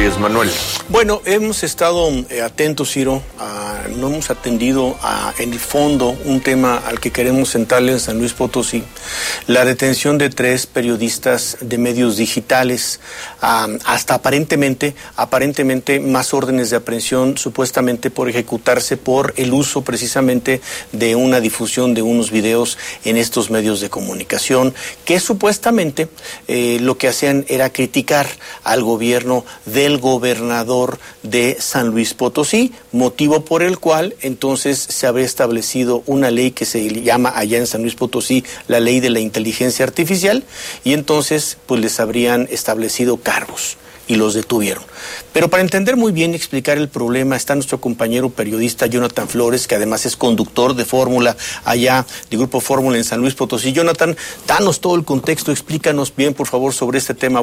Rodríguez Manuel. Bueno, hemos estado atentos, Ciro, no hemos atendido en el fondo un tema al que queremos sentarle en San Luis Potosí, la detención de 3 periodistas de medios digitales, hasta aparentemente más órdenes de aprehensión, supuestamente por ejecutarse por el uso precisamente de una difusión de unos videos en estos medios de comunicación, que supuestamente lo que hacían era criticar al gobierno del gobernador de San Luis Potosí, motivo por el cual entonces se habría establecido una ley que se llama allá en San Luis Potosí la ley de la inteligencia artificial, y entonces pues les habrían establecido cargos y los detuvieron. Pero para entender muy bien y explicar el problema está nuestro compañero periodista Jonathan Flores, que además es conductor de Fórmula allá, de Grupo Fórmula en San Luis Potosí. Jonathan, danos todo el contexto, explícanos bien por favor sobre este tema.